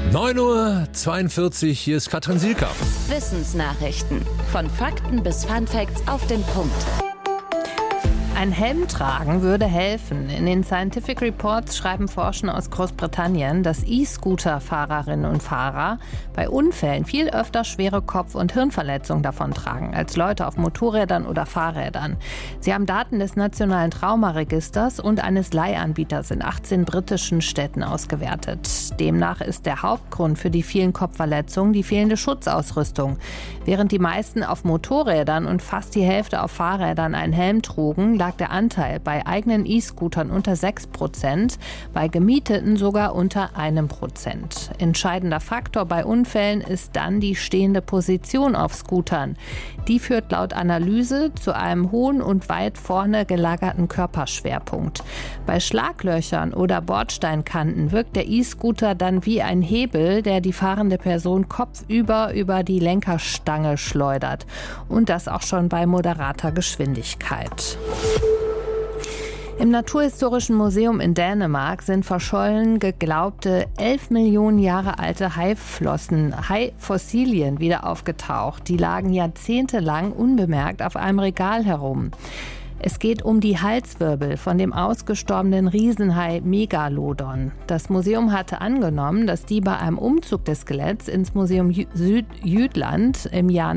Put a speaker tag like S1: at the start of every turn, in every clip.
S1: 9:42 Uhr, hier ist Katrin Sielka.
S2: Wissensnachrichten. Von Fakten bis Funfacts auf den Punkt.
S3: Ein Helm tragen würde helfen. In den Scientific Reports schreiben Forscher aus Großbritannien, dass E-Scooter-Fahrerinnen und Fahrer bei Unfällen viel öfter schwere Kopf- und Hirnverletzungen davontragen als Leute auf Motorrädern oder Fahrrädern. Sie haben Daten des Nationalen Traumaregisters und eines Leihanbieters in 18 britischen Städten ausgewertet. Demnach ist der Hauptgrund für die vielen Kopfverletzungen die fehlende Schutzausrüstung. Während die meisten auf Motorrädern und fast die Hälfte auf Fahrrädern einen Helm trugen, lag der Anteil bei eigenen E-Scootern unter 6%, bei gemieteten sogar unter 1%. Entscheidender Faktor bei Unfällen ist dann die stehende Position auf Scootern. Die führt laut Analyse zu einem hohen und weit vorne gelagerten Körperschwerpunkt. Bei Schlaglöchern oder Bordsteinkanten wirkt der E-Scooter dann wie ein Hebel, der die fahrende Person kopfüber über die Lenkerstange schleudert. Und das auch schon bei moderater Geschwindigkeit. Im Naturhistorischen Museum in Dänemark sind verschollen geglaubte 11 Millionen Jahre alte Haifossilien wieder aufgetaucht. Die lagen jahrzehntelang unbemerkt auf einem Regal herum. Es geht um die Halswirbel von dem ausgestorbenen Riesenhai Megalodon. Das Museum hatte angenommen, dass die bei einem Umzug des Skeletts ins Museum Südjylland im Jahr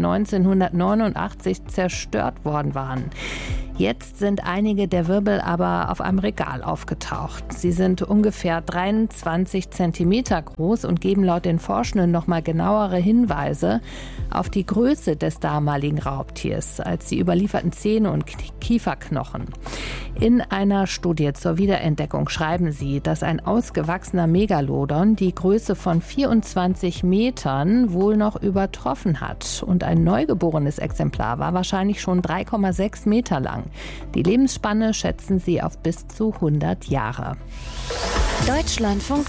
S3: 1989 zerstört worden waren. Jetzt sind einige der Wirbel aber auf einem Regal aufgetaucht. Sie sind ungefähr 23 Zentimeter groß und geben laut den Forschenden nochmal genauere Hinweise auf die Größe des damaligen Raubtiers als die überlieferten Zähne und Kieferknochen. In einer Studie zur Wiederentdeckung schreiben sie, dass ein ausgewachsener Megalodon die Größe von 24 Metern wohl noch übertroffen hat. Und ein neugeborenes Exemplar war wahrscheinlich schon 3,6 Meter lang. Die Lebensspanne schätzen sie auf bis zu 100 Jahre.
S2: Deutschlandfunk